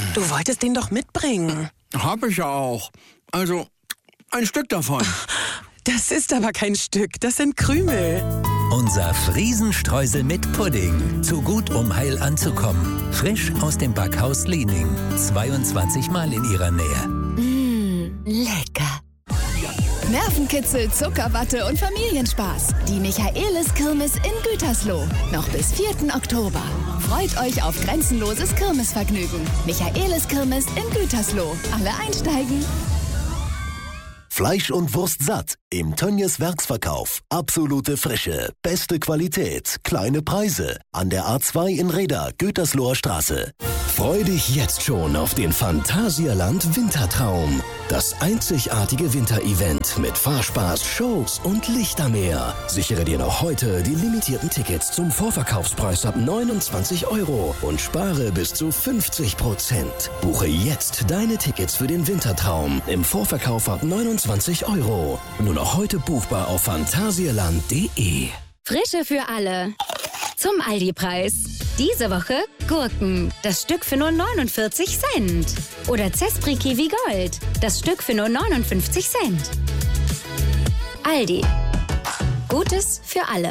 Du wolltest den doch mitbringen. Hab ich ja auch. Also, ein Stück davon. Das ist aber kein Stück, das sind Krümel. Unser Friesenstreusel mit Pudding. Zu gut, um heil anzukommen. Frisch aus dem Backhaus Liening. 22 Mal in ihrer Nähe. Lecker. Nervenkitzel, Zuckerwatte und Familienspaß. Die Michaelis-Kirmes in Gütersloh. Noch bis 4. Oktober. Freut euch auf grenzenloses Kirmesvergnügen. Michaelis-Kirmes in Gütersloh. Alle einsteigen. Fleisch und Wurst satt im Tönnies Werksverkauf. Absolute Frische, beste Qualität, kleine Preise. An der A2 in Reda, Gütersloher Straße. Freu dich jetzt schon auf den Phantasialand Wintertraum. Das einzigartige Winterevent mit Fahrspaß, Shows und Lichtermeer. Sichere dir noch heute die limitierten Tickets zum Vorverkaufspreis ab 29 € und spare bis zu 50%. Buche jetzt deine Tickets für den Wintertraum im Vorverkauf ab 29 €. Nur noch heute buchbar auf phantasialand.de. Frische für alle. Zum Aldi-Preis. Diese Woche Gurken. Das Stück für nur 49 Cent. Oder Zespri Kiwi Gold. Das Stück für nur 59 Cent. Aldi. Gutes für alle.